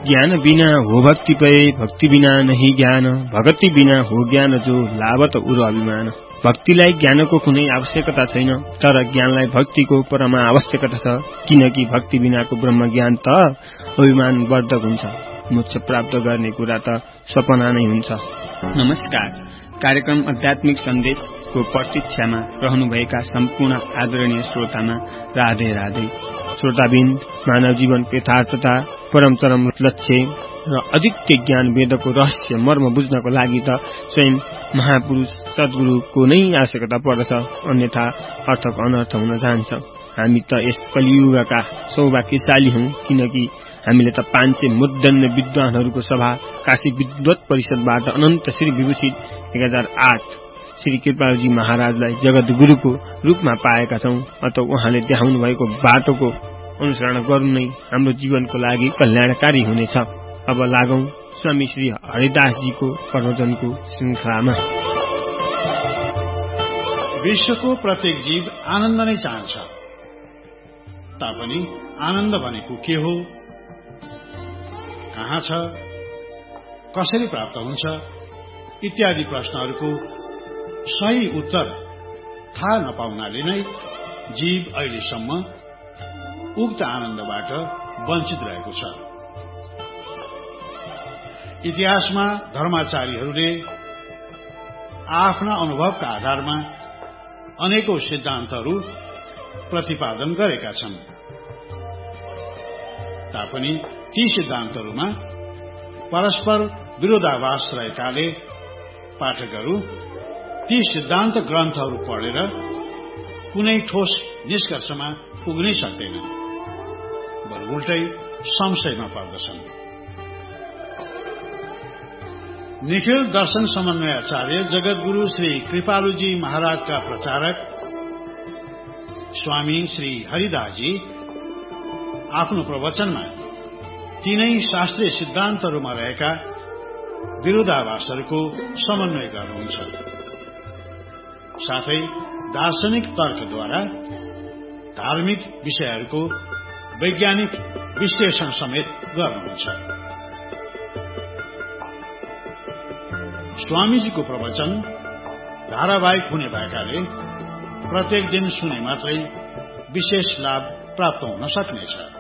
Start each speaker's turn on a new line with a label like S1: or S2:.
S1: ज्ञान बिना हो भक्ति पए, भक्ति बिना नहीं ज्ञान, भगति बिना हो ज्ञान जो लाभत उर अभिमान। भक्तिलाई ज्ञानको कुनै आवश्यकता छैन, तर ज्ञानलाई भक्तिको परमा आवश्यकता छ, किनकि भक्ति बिनाको ब्रह्म ज्ञान त अभिमान वर्धक हुन्छ। मोक्ष प्राप्त गर्ने कुरा त सपना नै हुन्छ। नमस्कार। कार्यक्रम आध्यात्मिक सन्देशको प्रतीक्षामा रहनुभएका सम्पूर्ण आदरणीय श्रोतामा राधे राधे। श्रोताबिन्द, मानव जीवनको यथार्थता, परम चरम लक्ष्य र अद्वितीय ज्ञान वेदको रहस्य मर्म बुझ्नको लागि त स्वयं महापुरुष सद्गुरुको नै आवश्यकता पर्दछ, अन्यथा अर्थको अनर्थ हुन जान्छ। हामी त यस कलियुगका सौभाग्यशाली हौं, किनकि हामीले त 500 मुद्दन्य विद्वानहरूको सभा काशी विद्वत परिषदबाट अनन्त श्री विभूषित 1008 श्री कृपालजी महाराजलाई जगत गुरुको रूपमा पाएका छौं। अत उहाँले देखाउनु भएको बाटोको अनुसरण गर्नु नै हाम्रो जीवनको लागि कल्याणकारी हुनेछ। अब लागौं स्वामी श्री हरिदासजीको प्रवचनको श्रृंखलामा।
S2: विश्वको प्रत्येक जीव आनन्द नै चाहन्छ, तापनि आनन्द भनेको के हो, कहाँ छ, कसरी प्राप्त हुन्छ इत्यादि प्रश्नहरूको सही उत्तर थाहा नपाउनाले नै जीव अहिलेसम्म उक्त आनन्दबाट वञ्चित रहेको छ। इतिहासमा धर्माचार्यहरूले आफ्ना अनुभवका आधारमा अनेकौं सिद्धान्तहरू प्रतिपादन गरेका छन्, तापनि ती सिद्धान्तहरूमा परस्पर विरोधाभास रहेकाले पाठकहरू ती सिद्धान्त ग्रन्थहरू पढेर कुनै ठोस निष्कर्षमा पुग्नै सक्दैनन्, बरु उल्टै संशयमा पर्दछन्। निखिल दर्शन समन्वयाचार्य जगतगुरु श्री कृपालुजी महाराजका प्रचारक स्वामी श्री हरिदासजी आफ्नो प्रवचनमा तीनै शास्त्रीय सिद्धान्तहरूमा रहेका विरोधाभासहरूको समन्वय गर्नुहुन्छ, साथै दार्शनिक तर्कद्वारा धार्मिक विषयहरूको वैज्ञानिक विश्लेषण समेत गर्नुहुन्छ। स्वामीजीको प्रवचन धारावाहिक हुने भएकाले प्रत्येक दिन सुने मात्रै विशेष लाभ प्राप्त हुन सक्नेछ।